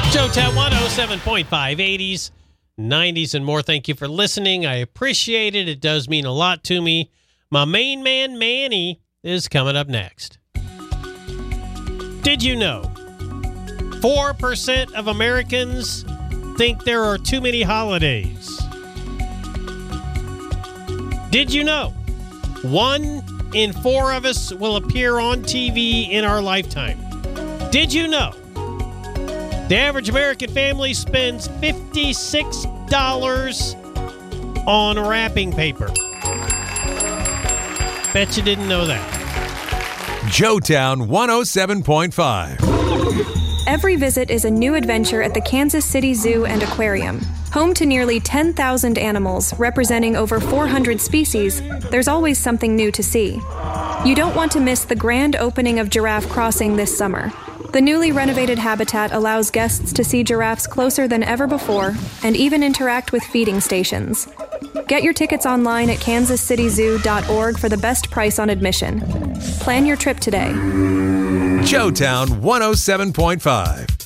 Joetown 107.5, 80s, 90s, and more. Thank you for listening. I appreciate it. It does mean a lot to me. My main man, Manny, is coming up next. Did you know 4% of Americans think there are too many holidays? Did you know 1 in 4 of us will appear on TV in our lifetime? Did you know the average American family spends $56 on wrapping paper? Bet you didn't know that. Joetown 107.5. Every visit is a new adventure at the Kansas City Zoo and Aquarium. Home to nearly 10,000 animals representing over 400 species, there's always something new to see. You don't want to miss the grand opening of Giraffe Crossing this summer. The newly renovated habitat allows guests to see giraffes closer than ever before and even interact with feeding stations. Get your tickets online at kansascityzoo.org for the best price on admission. Plan your trip today. Joetown 107.5.